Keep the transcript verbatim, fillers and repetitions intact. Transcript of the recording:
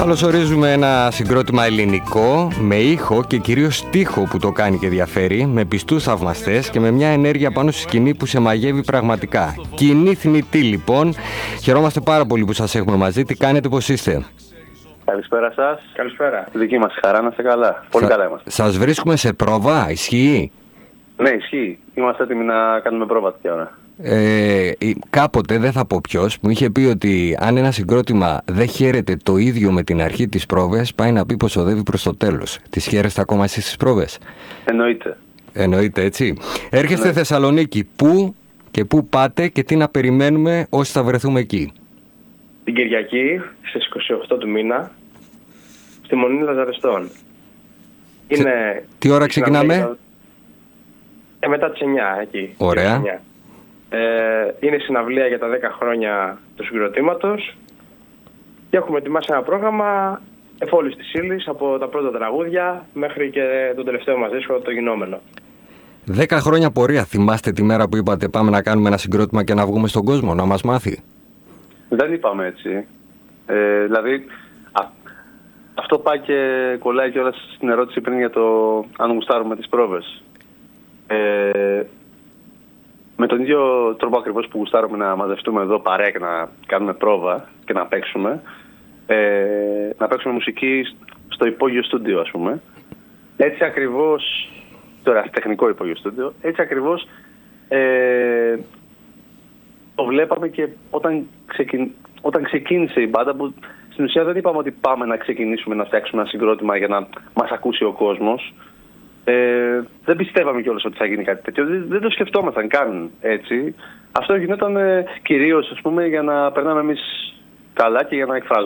Καλωσορίζουμε ένα συγκρότημα ελληνικό με ήχο και κυρίως στίχο που το κάνει και διαφέρει, με πιστούς θαυμαστές και με μια ενέργεια πάνω στη σκηνή που σε μαγεύει πραγματικά. Κοινή θνητή λοιπόν. Χαιρόμαστε πάρα πολύ που σας έχουμε μαζί. Τι κάνετε, πώς είστε? Καλησπέρα σας. Καλησπέρα. Δική μας χαρά, να είστε καλά. Πολύ Σα... καλά είμαστε. Σας βρίσκουμε σε πρόβα, ισχύει? Ναι, ισχύει. Είμαστε έτοιμοι να κάνουμε πρόβα τέτοια ώρα. Ε, κάποτε, δεν θα πω ποιος, μου είχε πει ότι αν ένα συγκρότημα δεν χαίρεται το ίδιο με την αρχή της πρόβες, πάει να πει πως οδεύει προς το τέλος. Τις χαίρεστε ακόμα εσείς τις πρόβες? Εννοείται. Εννοείται, έτσι. Έρχεστε Ναι. Θεσσαλονίκη. Πού και πού πάτε και τι να περιμένουμε όσοι θα βρεθούμε εκεί? Την Κυριακή στις είκοσι οκτώ του μήνα στη Μονή Λαζαριστών. Είναι... Τι ώρα ξεκινάμε? Ε, μετά τις εννιά εκεί. Ωραία. εννιά. Ε, είναι συναυλία για τα δέκα χρόνια του συγκροτήματος και έχουμε ετοιμάσει ένα πρόγραμμα εφόλης της ύλης από τα πρώτα τραγούδια μέχρι και τον τελευταίο μας δίσκο, το γινόμενο. Δέκα χρόνια πορεία. Θυμάστε τη μέρα που είπατε πάμε να κάνουμε ένα συγκρότημα και να βγούμε στον κόσμο, να μας μάθει? Δεν είπαμε έτσι. Ε, δηλαδή, α, αυτό πάει και κολλάει κιόλας στην ερώτηση πριν για το αν γουστάρουμε τις πρόβες. Ε, με τον ίδιο τρόπο ακριβώς που γουστάρουμε να μαζευτούμε εδώ παρέα και να κάνουμε πρόβα και να παίξουμε, ε, να παίξουμε μουσική στο υπόγειο στούντιο, ας πούμε. Έτσι ακριβώς, τώρα τεχνικό υπόγειο στούντιο, έτσι ακριβώς ε, το βλέπαμε και όταν, ξεκιν... όταν ξεκίνησε η μπάντα, που στην ουσία δεν είπαμε ότι πάμε να ξεκινήσουμε να φτιάξουμε ένα συγκρότημα για να μας ακούσει ο κόσμος. Ε, δεν πιστεύαμε κιόλας ότι θα γίνει κάτι τέτοιο. Δεν, δεν το σκεφτόμασταν καν έτσι. Αυτό γινόταν ε, κυρίως, ας πούμε, για να περνάμε εμείς καλά και για να εκφράζουμε